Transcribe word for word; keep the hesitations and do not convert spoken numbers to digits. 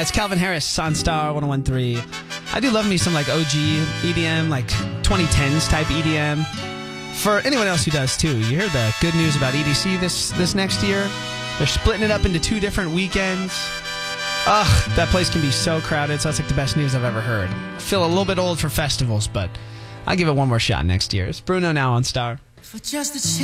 it's Calvin Harris on Star one oh one point three. I do love me some like O G E D M, like twenty tens type E D M. For anyone else who does too, you hear the good news about E D C this this next year? They're splitting it up into two different weekends. Ugh, that place can be so crowded, so that's like the best news I've ever heard. I feel a little bit old for festivals, but I'll give it one more shot next year. It's Bruno now on Star. For just a